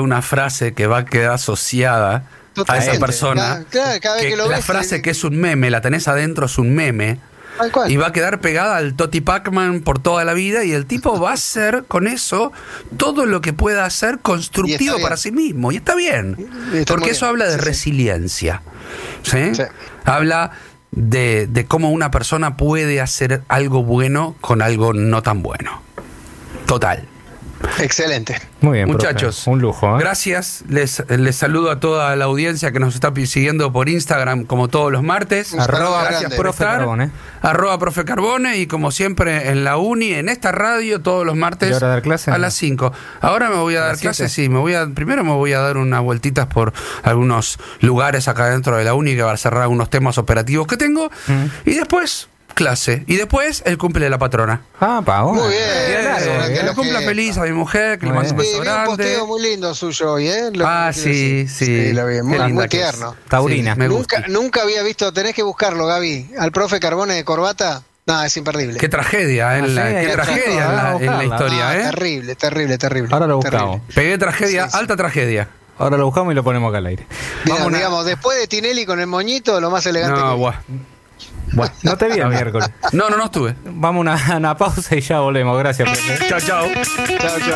una frase que va a quedar asociada a esa persona. Cada vez que lo la ves, frase que es un meme, la tenés adentro, es un meme. tal cual. Y va a quedar pegada al Toti Pacman por toda la vida, y el tipo va a hacer con eso todo lo que pueda hacer constructivo para sí mismo. Y está bien. Porque eso habla de resiliencia. ¿Sí? Sí. Habla de cómo una persona puede hacer algo bueno con algo no tan bueno. Total. Excelente. Muy bien, Muchachos, profe. Un lujo. Gracias. Les saludo a toda la audiencia que nos está siguiendo por Instagram como todos los martes. Un saludo Gracias grande. por Profe estar. Carbone. @Profe Carbone, y como siempre en la uni, en esta radio, todos los martes ¿Y ahora dar clase? a las 5. Ahora me voy a dar las clases, 7? sí. Primero me voy a dar unas vueltitas por algunos lugares acá dentro de la uni, que va a cerrar algunos temas operativos que tengo. Y después clase. Y después el cumple de la patrona. Muy bien. Que lo cumpla feliz a mi mujer, que le mando un Vi beso un grande. posteo muy lindo suyo hoy, ¿eh? Sí. Lo vi. Qué Muy, linda muy que es. tierno. Taurina. Sí, me gusta. Nunca había visto, tenés que buscarlo, Gaby. Al profe Carbone de corbata. No, es imperdible. Qué tragedia, Sí, qué hay que tragedia en la buscarla. historia, ¿eh? Terrible. Ahora lo buscamos. Pegué tragedia, Sí. alta tragedia. Ahora lo buscamos y lo ponemos acá al aire. Digamos, después de Tinelli con el moñito, lo más elegante No, que vi. guau. Bueno, no te vi el miércoles. No estuve. Vamos a una pausa y ya volvemos. Gracias, profe. Chao. Chao.